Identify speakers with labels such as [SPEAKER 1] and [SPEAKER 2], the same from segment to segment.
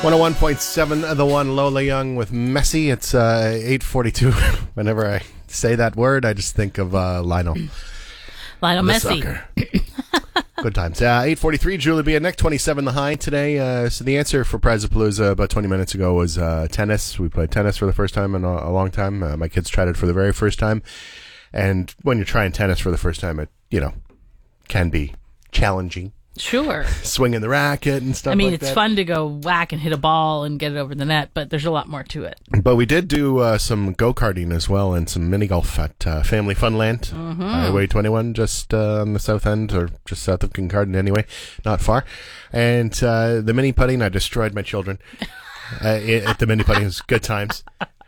[SPEAKER 1] 101.7, The One, Lola Young with Messi. It's 8:42. Whenever I say that word, I just think of Lionel.
[SPEAKER 2] Lionel Messi.
[SPEAKER 1] Good times. 8:43, Julie B. and Nick, 27 the high today. So the answer for Prizapalooza about 20 minutes ago was tennis. We played tennis for the first time in a long time. My kids tried it for the very first time. And when you're trying tennis for the first time, it, can be challenging.
[SPEAKER 2] Sure.
[SPEAKER 1] Swinging the racket and stuff like that.
[SPEAKER 2] It's fun to go whack and hit a ball and get it over the net, but there's a lot more to it.
[SPEAKER 1] But we did do some go-karting as well and some mini-golf at Family Funland. Highway 21, just on the south end, or just south of Kincardine anyway, not far. And the mini-putting, I destroyed my children. At the mini-putting, it was good times.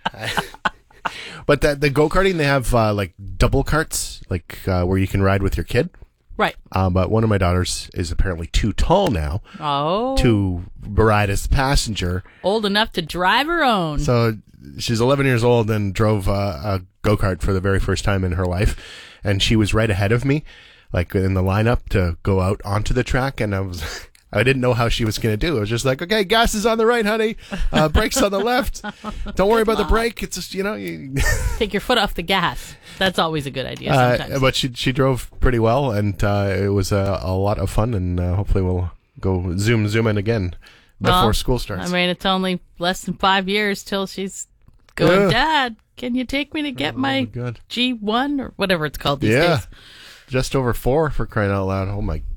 [SPEAKER 1] But the go-karting, they have like double carts, like where you can ride with your kid.
[SPEAKER 2] Right.
[SPEAKER 1] But one of my daughters is apparently too tall now to ride as a passenger.
[SPEAKER 2] Old enough to drive her own.
[SPEAKER 1] So she's 11 years old and drove a go-kart for the very first time in her life. And she was right ahead of me, like in the lineup to go out onto the track. And I didn't know how she was going to do. I was just like, okay, gas is on the right, honey. Brakes on the left. Don't worry about the brake. It's just,
[SPEAKER 2] Take your foot off the gas. That's always a good idea sometimes.
[SPEAKER 1] But she drove pretty well, and it was a lot of fun, and hopefully we'll go zoom in again before school starts.
[SPEAKER 2] It's only less than 5 years till she's going, Dad, can you take me to get my G1 or whatever it's called these days?
[SPEAKER 1] Just over 4 for crying out loud. Oh, my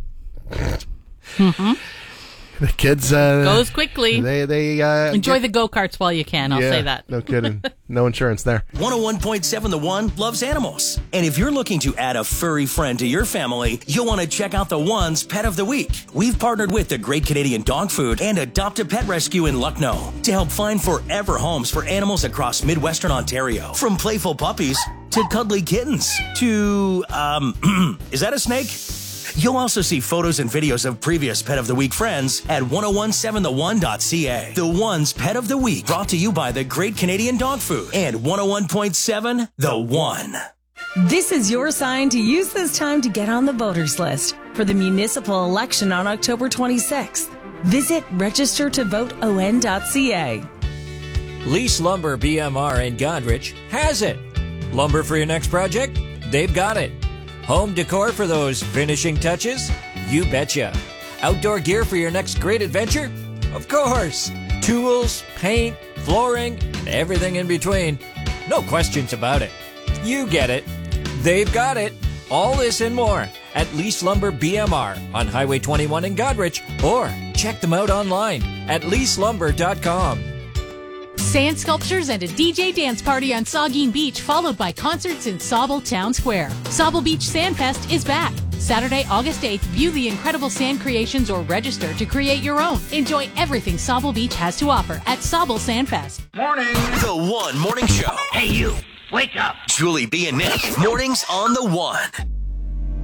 [SPEAKER 1] God. The kids
[SPEAKER 2] goes quickly.
[SPEAKER 1] They
[SPEAKER 2] enjoy the go-karts while you can. I'll say that.
[SPEAKER 1] No kidding. No insurance there.
[SPEAKER 3] 101.7 The One loves animals. And if you're looking to add a furry friend to your family, you'll want to check out The One's Pet of the Week. We've partnered with the Great Canadian Dog Food and Adopt a Pet Rescue in Lucknow to help find forever homes for animals across Midwestern Ontario. From playful puppies to cuddly kittens to, is that a snake? You'll also see photos and videos of previous Pet of the Week friends at 1017theone.ca. The One's Pet of the Week, brought to you by the Great Canadian Dog Food and 101.7 The One.
[SPEAKER 4] This is your sign to use this time to get on the voters list for the municipal election on October 26th. Visit registertovoteon.ca.
[SPEAKER 5] Lease Lumber BMR in Godrich has it. Lumber for your next project? They've got it. Home decor for those finishing touches? You betcha. Outdoor gear for your next great adventure? Of course. Tools, paint, flooring, and everything in between. No questions about it. You get it. They've got it. All this and more at Lease Lumber BMR on Highway 21 in Godrich, or check them out online at leaselumber.com.
[SPEAKER 6] Sand sculptures and a DJ dance party on Saugeen Beach, followed by concerts in Sauble Town Square. Sauble Beach Sandfest is back. Saturday, August 8th, view the incredible sand creations or register to create your own. Enjoy everything Sauble Beach has to offer at Sauble Sandfest.
[SPEAKER 3] Morning. The One Morning Show.
[SPEAKER 7] Hey, you. Wake up.
[SPEAKER 3] Julie B. and Nick. Mornings on The One.